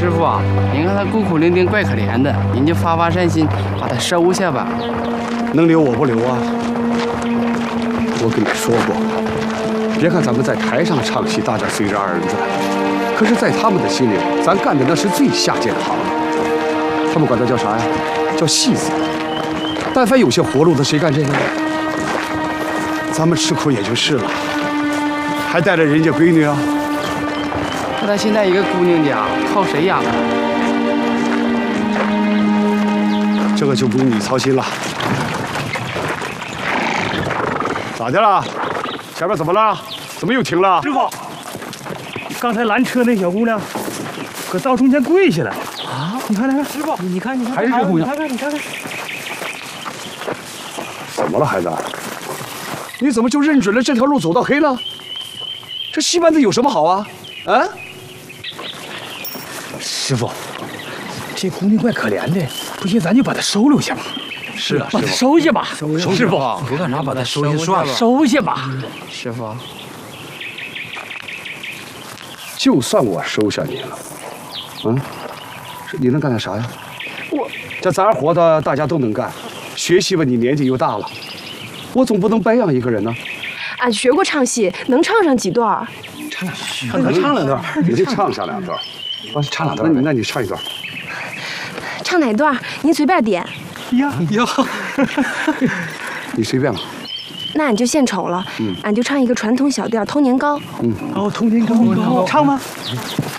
师傅啊，您看他孤苦伶仃，怪可怜的，您就发善心，把他收下吧。 能留我不留啊？我跟你说过，别看咱们在台上唱戏，大家随着二人转，可是，在他们的心里，咱干的那是最下贱的行当。他们管那叫啥呀？叫戏子。但凡有些活路的，谁干这个？咱们吃苦也就是了，还带着人家闺女啊。 可他现在一个姑娘家，靠谁养啊？ 这个就不用你操心了。咋的了？前面怎么了？怎么又停了？ 师傅，刚才拦车那小姑娘，搁道中间跪下了。啊！你看，师傅，你看， 还是这姑娘？ 你看。 怎么了，孩子？你怎么就认准了这条路走到黑了？这戏班子有什么好啊？啊？ 师傅，这姑娘怪可怜的，不行，咱就把她收留下吧。 是啊， 把她收下吧。 师傅，别干啥，把他收下算了。 收下吧。 师傅， 就算我收下你了，你能干点啥呀？这咱活的大家都能干，学戏吧，你年纪又大了，我总不能白养一个人呢。 俺学过唱戏，能唱上几段？ 能唱两段，你就唱上两段。唱两段，那你唱一段。 唱哪段？您随便点。 呀， 你随便吧。 那俺就献丑了，俺就唱一个传统小调《偷年糕》。 哦，偷年糕，唱吗？